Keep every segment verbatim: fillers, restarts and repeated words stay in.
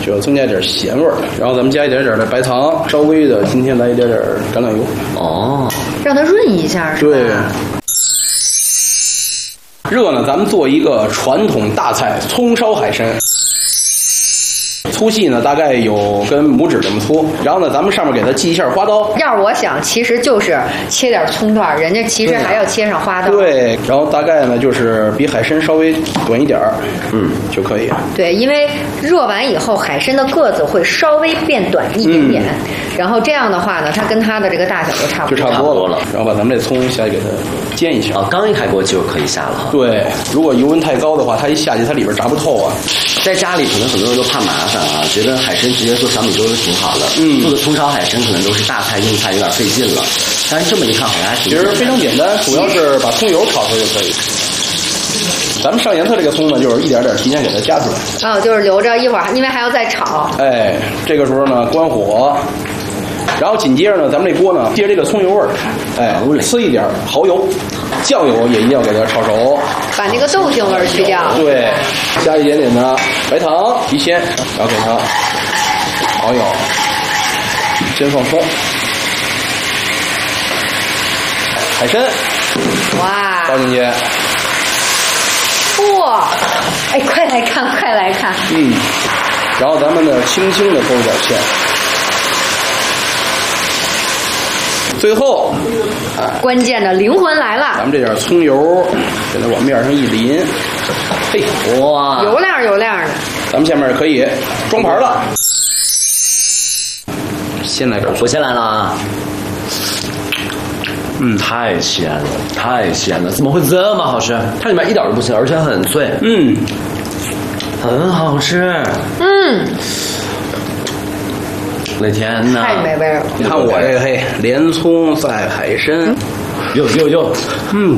就要增加点咸味儿。然后咱们加一点点的白糖，稍微的今天来一点点橄榄油。 哦， 让它润一下是吧？ 对。热呢，咱们做一个传统大菜葱烧海参。粗细呢，大概有跟拇指这么粗。然后呢，咱们上面给它系一下花刀。 要是我想，其实就是切点葱段，人家其实还要切上花刀。 对，然后大概呢就是比海参稍微短一点儿，嗯，就可以。 对，因为热完以后，海参的个子会稍微变短一点点，嗯、然后这样的话呢，它跟它的这个大小就差不多， 就差不多了。然后把咱们这葱下去给它煎一下。 啊，刚一开锅就可以下了哈。 对，如果油温太高的话，它一下去它里边炸不透啊。 在家里可能很多人都怕麻烦啊，觉得海参直接做小米粥就挺好的。嗯，做的葱烧海参可能都是大菜硬菜，有点费劲了。但是这么一看，好像还挺其实非常简单，主要是把葱油烤出来就可以。咱们上颜色这个葱呢，就是一点点提前给它夹出来。 哦，就是留着一会儿，因为还要再炒。 哎，这个时候呢，关火。然后紧接着呢，咱们这锅呢，借着这个葱油味儿，哎，呲一点蚝油，酱油也一定要给它炒熟， 把那个豆腥味儿去掉。 对，加一点点的白糖提鲜，然后给它熬一熬，先放葱，海参， 哇， 倒进去， 哇，哎，快来看，快来看， 嗯，然后咱们呢，轻轻的勾一点芡。最后， 哎，关键的灵魂来了， 咱们这点葱油给它往面上一淋，嘿， 哇， 油亮油亮的。 咱们下面可以装盘了。先来点， 我先来了啊。嗯，太鲜了，太鲜了，怎么会这么好吃？它里面一点都不腥，而且很脆， 嗯， 很好吃， 嗯。 我的天哪， 太美味了！ 你看我这个嘿，连葱赛海参， 哟哟哟，嗯，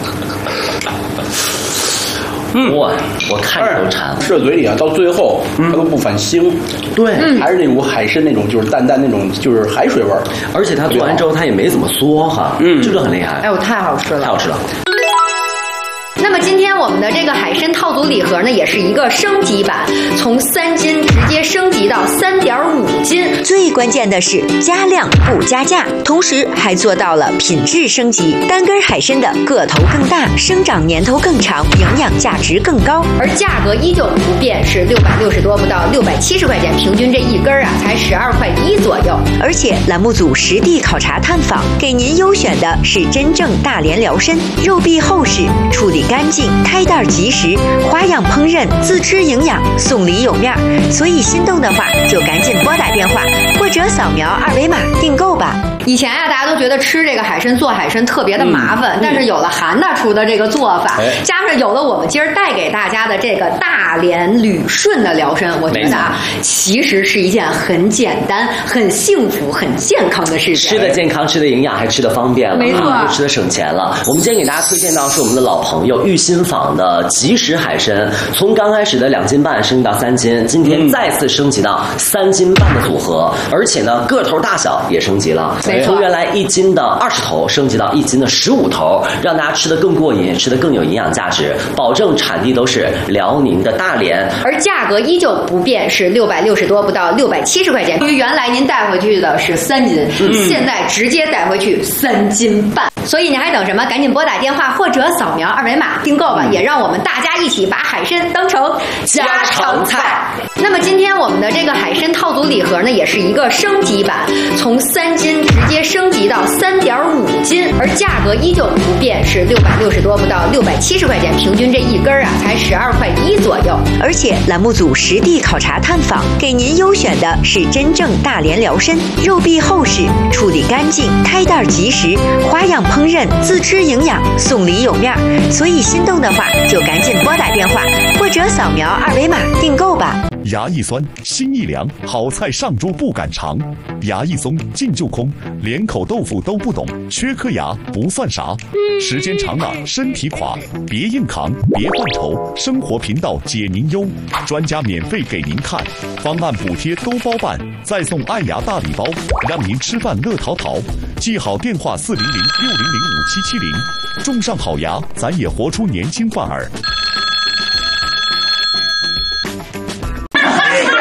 嗯， 哇，我看着都馋。 吃到嘴里啊，到最后它都不反腥， 对， 还是那种海参那种就是淡淡那种就是海水味儿， 而且它做完之后它也没怎么缩哈，嗯，这个很厉害。 哎呦，太好吃了， 太好吃了。 那么今天我们的这个海参套组礼盒呢，也是一个升级版，从三斤直接升级到三点五斤。 最关键的是加量不加价，同时还做到了品质升级。单根海参的个头更大，生长年头更长，营养价值更高， 而价格依旧不变，是六百六十多不到六百七十块钱，平均这一根啊才十二块一左右。 而且栏目组实地考察探访，给您优选的是真正大连辽参，肉壁厚实，处理干净，开袋即食，花样烹饪，自吃营养，送礼有面。所以心动的话，就赶紧拨打电话或者扫描二维码订购吧。 以前啊，大家都觉得吃这个海参做海参特别的麻烦，嗯、但是有了韩大厨的这个做法，哎、加上有了我们今儿带给大家的这个大连旅顺的辽参，我觉得啊，其实是一件很简单、很幸福、很健康的事情。 吃的健康，吃的营养，还吃的方便了， 没错， 又吃的省钱了。我们今天给大家推荐到是我们的老朋友玉新坊的即食海参，从刚开始的两斤半升级到三斤，今天再次升级到三斤半的组合，而且呢，个头大小也升级了。从原来一斤的二十头升级到一斤的十五头，让大家吃得更过瘾，吃得更有营养价值，保证产地都是辽宁的大连， 而价格依旧不变，是六百六十多不到六百七十块钱。因为原来您带回去的是三斤，嗯、现在直接带回去三斤半，所以你还等什么？赶紧拨打电话或者扫描二维码订购吧，嗯、也让我们大家一起把海参当成家常菜。那么今天我们的这个海参套组礼盒呢，也是一个升级版，从三斤直接升级到三点五斤，而价格依旧不变，是六百六十多不到六百七十块钱，平均这一根啊才十二块一左右。 而且栏目组实地考察探访，给您优选的是真正大连辽参，肉壁厚实，处理干净，开袋即食，花样烹饪，自吃营养，送礼有面。所以心动的话，就赶紧拨打电话或者扫描二维码订购吧。 牙一酸，心一凉，好菜上桌不敢尝。牙一松，劲就空，连口豆腐都不懂，缺颗牙不算啥。时间长了身体垮，别硬扛，别犯愁，生活频道解您忧，专家免费给您看，方案补贴都包办，再送爱牙大礼包，让您吃饭乐淘淘。记好电话四零零六零零五七七零，种上好牙，咱也活出年轻范儿。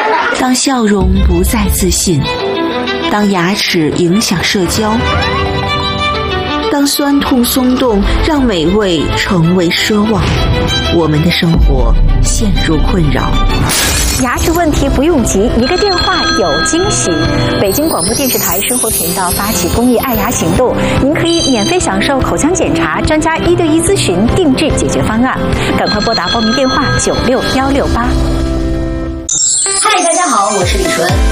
当笑容不再自信，当牙齿影响社交，当酸痛松动让美味成为奢望，我们的生活陷入困扰。 牙齿问题不用急，一个电话有惊喜。北京广播电视台生活频道发起公益爱牙行动，您可以免费享受口腔检查、专家一对一咨询、定制解决方案。赶快拨打报名电话九六幺六八。 嗨，大家好，我是李纯。